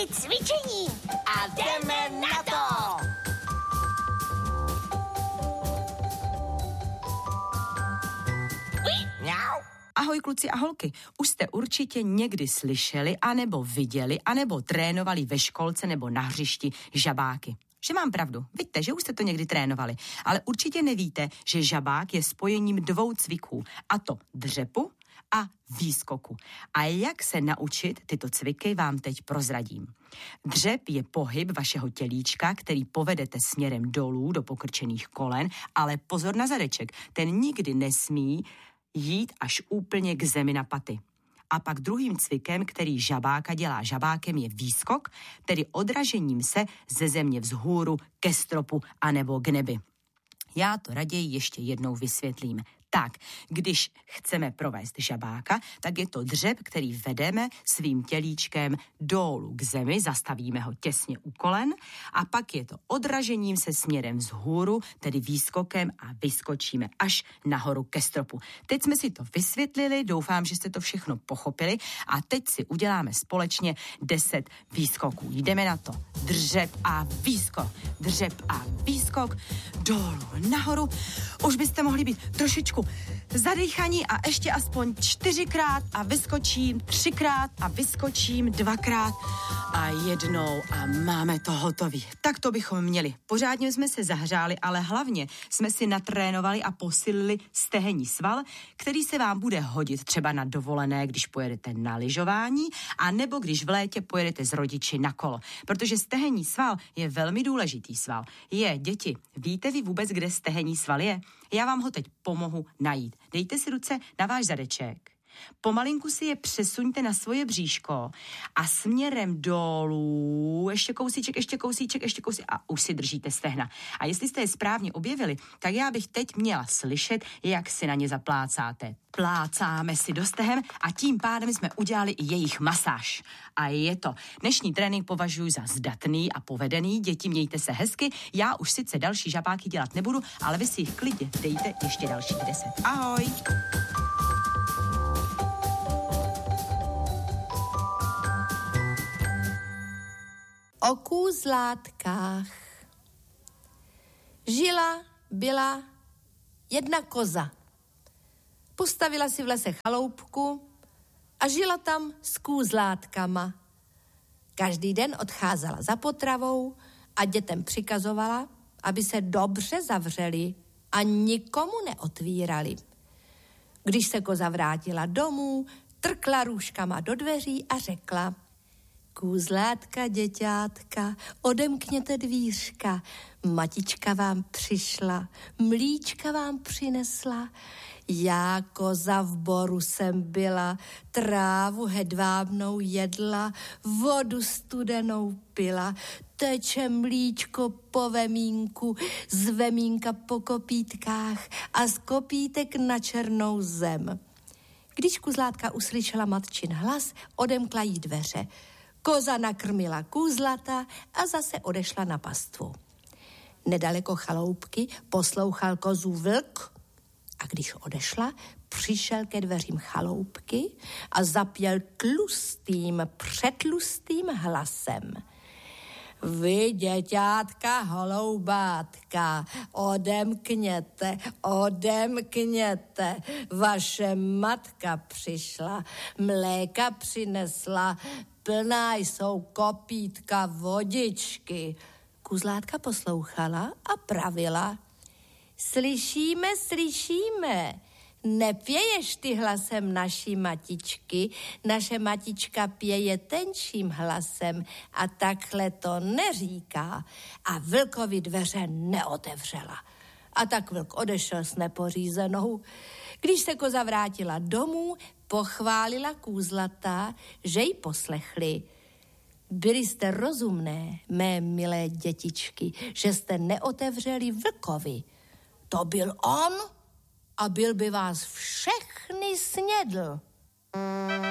Děti, cvičení a jdeme na to! Ahoj kluci a holky, už jste určitě někdy slyšeli, anebo viděli, anebo trénovali ve školce nebo na hřišti žabáky. Že mám pravdu, víte, že už jste to někdy trénovali, ale určitě nevíte, že žabák je spojením 2 cviků, a to dřepu a výskoku. A jak se naučit tyto cviky, vám teď prozradím. Dřep je pohyb vašeho tělíčka, který povedete směrem dolů do pokrčených kolen, ale pozor na zadeček, ten nikdy nesmí jít až úplně k zemi na paty. A pak druhým cvikem, který žabáka dělá žabákem, je výskok, tedy odražením se ze země vzhůru ke stropu anebo k nebi. Já to raději ještě jednou vysvětlím. Tak, když chceme provést žabáka, tak je to dřep, který vedeme svým tělíčkem dolů k zemi, zastavíme ho těsně u kolen a pak je to odražením se směrem vzhůru, tedy výskokem a vyskočíme až nahoru ke stropu. Teď jsme si to vysvětlili, doufám, že jste to všechno pochopili a teď si uděláme společně 10 výskoků. Jdeme na to. Dřep a výskok, dřep a výskok, dolů, nahoru. Už byste mohli být trošičku zadýchaní a ještě aspoň 4krát a vyskočím 3krát a vyskočím 2krát a jednou a máme to hotový. Tak to bychom měli. Pořádně jsme se zahřáli, ale hlavně jsme si natrénovali a posílili stehenní sval, který se vám bude hodit třeba na dovolené, když pojedete na lyžování a nebo když v létě pojedete s rodiči na kolo. Protože stehenní sval je velmi důležitý sval. Děti, víte vy vůbec, kde stehenní sval je? Já vám ho teď pomohu najít. Dejte si ruce na váš zadeček. Pomalinku si je přesuňte na svoje bříško a směrem dolů, ještě kousíček a už si držíte stehna. A jestli jste je správně objevili, tak já bych teď měla slyšet, jak si na ně zaplácáte. Plácáme si do stehen a tím pádem jsme udělali i jejich masáž. A je to. Dnešní trénink považuji za zdatný a povedený. Děti, mějte se hezky. Já už sice další žabáky dělat nebudu, ale vy si jich klidně dejte ještě dalších 10. Ahoj! O kůzlátkách. Byla jedna koza. Postavila si v lese chaloupku a žila tam s kůzlátkama. Každý den odcházela za potravou a dětem přikazovala, aby se dobře zavřeli a nikomu neotvírali. Když se koza vrátila domů, trkla růžkama do dveří a řekla: Kůzlátka, děťátka, odemkněte dvířka, matička vám přišla, mlíčka vám přinesla. Já koza v boru jsem byla, trávu hedvábnou jedla, vodu studenou pila, teče mlíčko po vemínku, z vemínka po kopítkách a z kopítek na černou zem. Když kůzlátka uslyšela matčin hlas, odemkla jí dveře. Koza nakrmila kůzlata a zase odešla na pastvu. Nedaleko chaloupky poslouchal kozu vlk a když odešla, přišel ke dveřím chaloupky a zapěl tlustým, přetlustým hlasem. Vy, děťátka, holoubátka, odemkněte, vaše matka přišla, mléka přinesla, plná jsou kopítka vodičky. Kůzlátka poslouchala a pravila. Slyšíme, nepěješ ty hlasem naší matičky, naše matička pěje tenčím hlasem a takhle to neříká. A vlkovi dveře neotevřela. A tak vlk odešel s nepořízenou. Když se koza vrátila domů, pochválila kůzlata, že ji poslechli. Byli jste rozumné, mé milé dětičky, že jste neotevřeli vlkovi. To byl on a byl by vás všechny snědl.